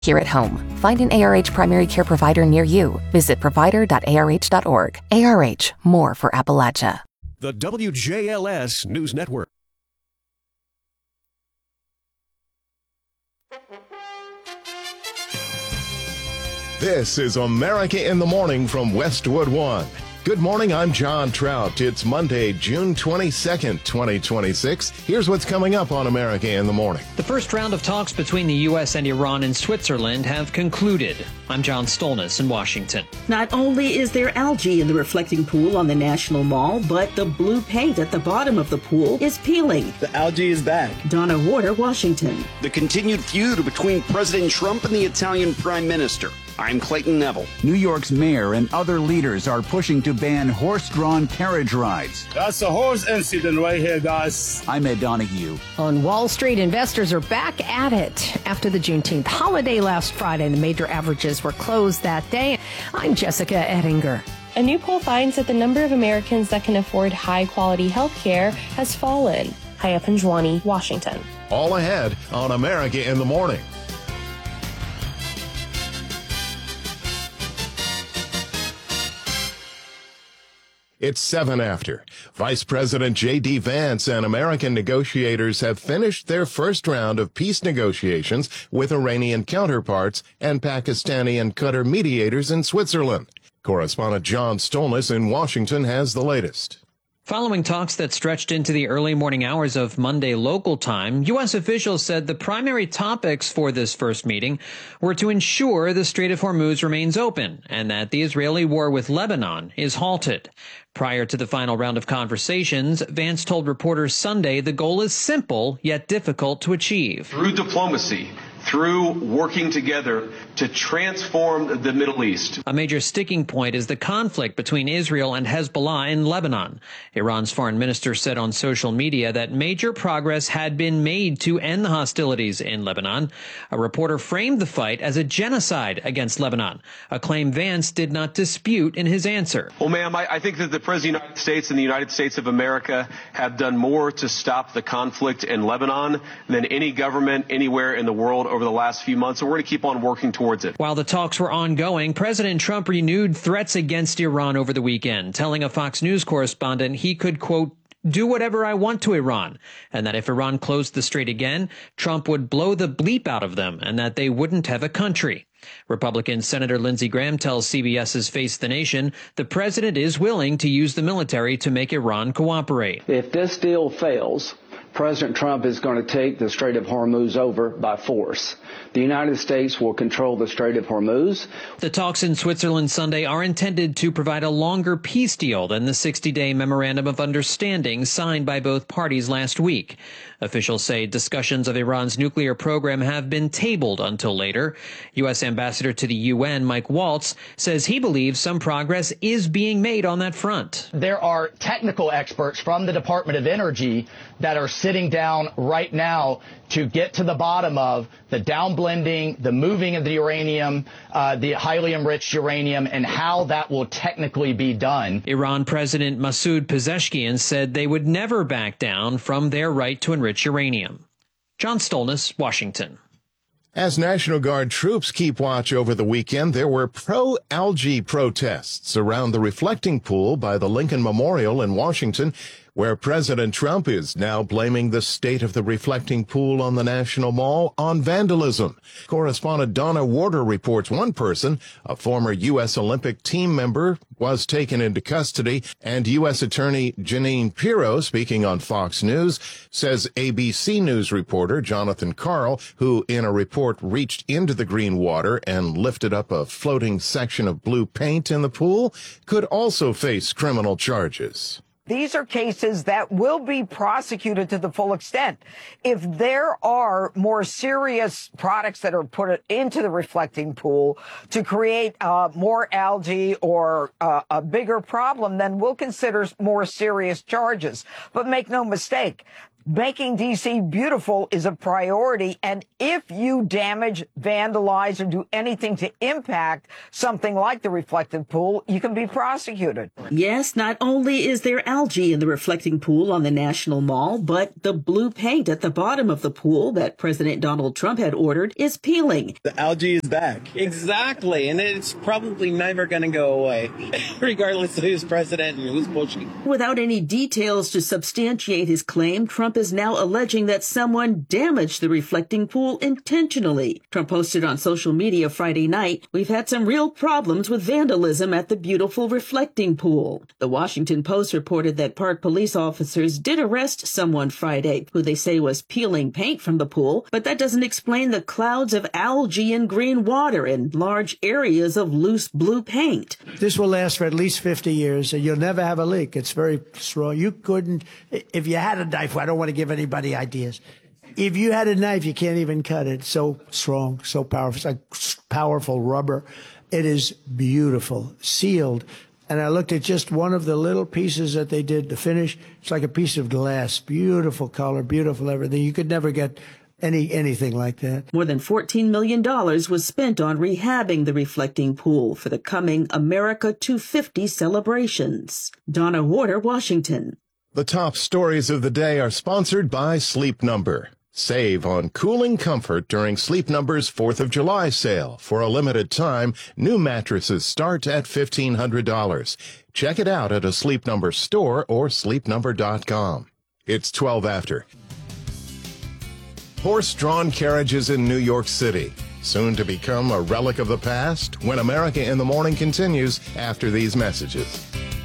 here at home. Find an ARH primary care provider near you. Visit provider.arh.org. ARH, more for Appalachia. The WJLS News Network. This is America in the Morning from Westwood One. Good morning, I'm John Trout. It's Monday, June 22nd, 2026. Here's what's coming up on America in the Morning. The first round of talks between the U.S. and Iran in Switzerland have concluded. I'm John Stolnis in Washington. Not only is there algae in the reflecting pool on the National Mall, but the blue paint at the bottom of the pool is peeling. The algae is back. Donna Warder, Washington. The continued feud between President Trump and the Italian Prime Minister. I'm Clayton Neville. New York's mayor and other leaders are pushing to ban horse-drawn carriage rides. That's a horse incident right here, guys. I'm Ed Donahue. On Wall Street, investors are back at it. After the Juneteenth holiday last Friday, the major averages were closed that day. I'm Jessica Ettinger. A new poll finds that the number of Americans that can afford high-quality health care has fallen. Haya Panjwani, Washington. All ahead on America in the Morning. It's 7 after. Vice President J.D. Vance and American negotiators have finished their first round of peace negotiations with Iranian counterparts and Pakistani and Qatar mediators in Switzerland. Correspondent John Stolnis in Washington has the latest. Following talks that stretched into the early morning hours of Monday local time, U.S. officials said the primary topics for this first meeting were to ensure the Strait of Hormuz remains open and that the Israeli war with Lebanon is halted. Prior to the final round of conversations, Vance told reporters Sunday the goal is simple yet difficult to achieve. Through diplomacy, through working together to transform the Middle East. A major sticking point is the conflict between Israel and Hezbollah in Lebanon. Iran's foreign minister said on social media that major progress had been made to end the hostilities in Lebanon. A reporter framed the fight as a genocide against Lebanon, a claim Vance did not dispute in his answer. Well, ma'am, I think that the President of the United States and the United States of America have done more to stop the conflict in Lebanon than any government anywhere in the world over the last few months, and we're going to keep on working towards it. While the talks were ongoing, President Trump renewed threats against Iran over the weekend, telling a Fox News correspondent he could, quote, do whatever I want to Iran, and that if Iran closed the strait again, Trump would blow the bleep out of them and that they wouldn't have a country. Republican Senator Lindsey Graham tells CBS's Face the Nation the president is willing to use the military to make Iran cooperate. If this deal fails, President Trump is going to take the Strait of Hormuz over by force. The United States will control the Strait of Hormuz. The talks in Switzerland Sunday are intended to provide a longer peace deal than the 60-day memorandum of understanding signed by both parties last week. Officials say discussions of Iran's nuclear program have been tabled until later. U.S. Ambassador to the UN, Mike Waltz, says he believes some progress is being made on that front. There are technical experts from the Department of Energy that are sitting down right now to get to the bottom of the downblending, the moving of the uranium, the highly enriched uranium, and how that will technically be done. Iran President Masoud Pezeshkian said they would never back down from their right to enrich uranium. John Stolnis, Washington. As National Guard troops keep watch over the weekend, there were pro-algae protests around the reflecting pool by the Lincoln Memorial in Washington, where President Trump is now blaming the state of the reflecting pool on the National Mall on vandalism. Correspondent Donna Warder reports one person, a former U.S. Olympic team member, was taken into custody, and U.S. Attorney Jeanine Pirro, speaking on Fox News, says ABC News reporter Jonathan Karl, who in a report reached into the green water and lifted up a floating section of blue paint in the pool, could also face criminal charges. These are cases that will be prosecuted to the full extent. If there are more serious products that are put into the reflecting pool to create more algae or a bigger problem, then we'll consider more serious charges. But make no mistake, Making D.C. beautiful is a priority, and if you damage, vandalize, or do anything to impact something like the reflective pool, you can be prosecuted. Yes, not only is there algae in the reflecting pool on the National Mall, but the blue paint at the bottom of the pool that President Donald Trump had ordered is peeling. The algae is back. Exactly, and it's probably never going to go away, regardless of who's president and who's pushing. Without any details to substantiate his claim, Trump is now alleging that someone damaged the reflecting pool intentionally. Trump posted on social media Friday night, "We've had some real problems with vandalism at the beautiful reflecting pool." The Washington Post reported that Park police officers did arrest someone Friday who they say was peeling paint from the pool, but that doesn't explain the clouds of algae and green water and large areas of loose blue paint. This will last for at least 50 years, and you'll never have a leak. It's very strong. You couldn't, if you had a knife, I don't want to give anybody ideas. If you had a knife, you can't even cut it. So strong, so powerful. It's like powerful rubber. It is beautiful, sealed. And I looked at just one of the little pieces that they did to finish. It's like a piece of glass. Beautiful color, beautiful everything. You could never get anything like that. More than $14 million was spent on rehabbing the reflecting pool for the coming America 250 celebrations. Donna Warder, Washington. The top stories of the day are sponsored by Sleep Number. Save on cooling comfort during Sleep Number's 4th of July sale. For a limited time, new mattresses start at $1,500. Check it out at a Sleep Number store or sleepnumber.com. It's 12 after. Horse-drawn carriages in New York City, soon to become a relic of the past when America in the Morning continues after these messages.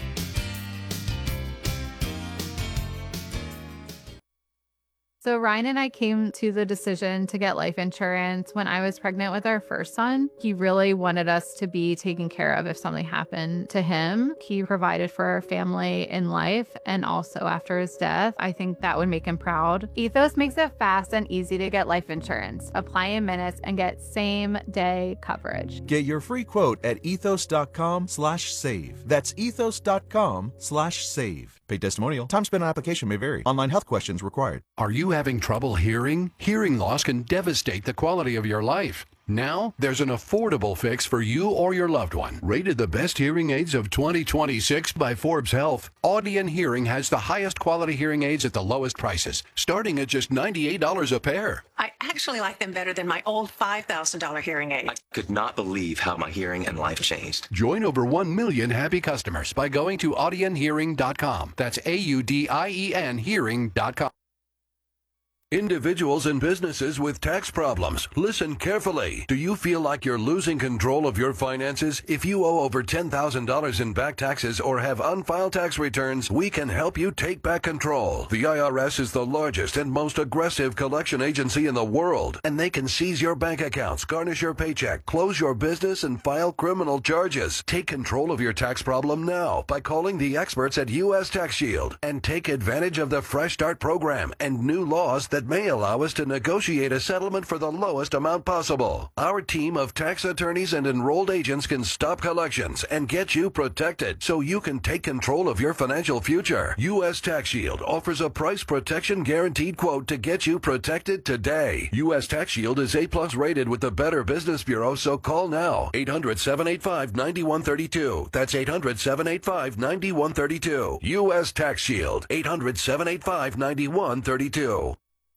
So Ryan and I came to the decision to get life insurance when I was pregnant with our first son. He really wanted us to be taken care of if something happened to him. He provided for our family in life and also after his death. I think that would make him proud. Ethos makes it fast and easy to get life insurance. Apply in minutes and get same-day coverage. Get your free quote at ethos.com/save. That's ethos.com/save. Paid testimonial. Time spent on application may vary. Online health questions required. Are you having trouble hearing? Hearing loss can devastate the quality of your life. Now, there's an affordable fix for you or your loved one. Rated the best hearing aids of 2026 by Forbes Health, Audion Hearing has the highest quality hearing aids at the lowest prices, starting at just $98 a pair. I actually like them better than my old $5,000 hearing aid. I could not believe how my hearing and life changed. Join over 1 million happy customers by going to audionhearing.com. That's AUDIEN hearing.com. Individuals and businesses with tax problems, listen carefully. Do you feel like you're losing control of your finances? If you owe over $10,000 in back taxes or have unfiled tax returns, we can help you take back control. The IRS is the largest and most aggressive collection agency in the world, and they can seize your bank accounts, garnish your paycheck, close your business, and file criminal charges. Take control of your tax problem now by calling the experts at U.S. Tax Shield and take advantage of the Fresh Start program and new laws that may allow us to negotiate a settlement for the lowest amount possible. Our team of tax attorneys and enrolled agents can stop collections and get you protected so you can take control of your financial future. U.S. Tax Shield offers a price protection guaranteed quote to get you protected today. U.S. Tax Shield is A+ rated with the Better Business Bureau, so call now. 800-785-9132. That's 800-785-9132. U.S. Tax Shield. 800-785-9132.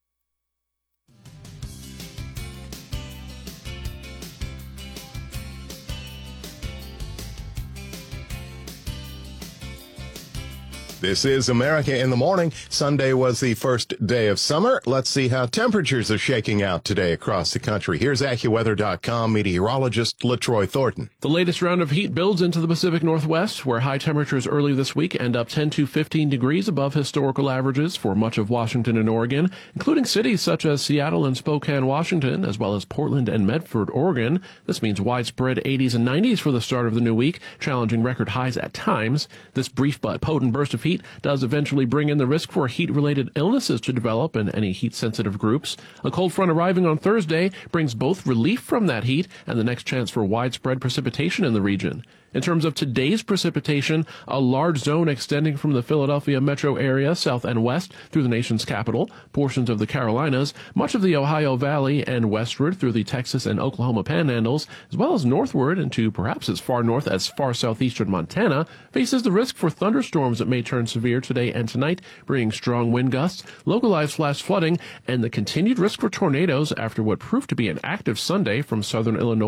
This is America in the Morning. Sunday was the first day of summer. Let's see how temperatures are shaking out today across the country. Here's AccuWeather.com meteorologist LaTroy Thornton. The latest round of heat builds into the Pacific Northwest, where high temperatures early this week end up 10 to 15 degrees above historical averages for much of Washington and Oregon, including cities such as Seattle and Spokane, Washington, as well as Portland and Medford, Oregon. This means widespread 80s and 90s for the start of the new week, challenging record highs at times. This brief but potent burst of heat does eventually bring in the risk for heat-related illnesses to develop in any heat-sensitive groups. A cold front arriving on Thursday brings both relief from that heat and the next chance for widespread precipitation in the region. In terms of today's precipitation, a large zone extending from the Philadelphia metro area south and west through the nation's capital, portions of the Carolinas, much of the Ohio Valley, and westward through the Texas and Oklahoma panhandles, as well as northward into perhaps as far north as far southeastern Montana, faces the risk for thunderstorms that may turn severe today and tonight, bringing strong wind gusts, localized flash flooding, and the continued risk for tornadoes after what proved to be an active Sunday from southern Illinois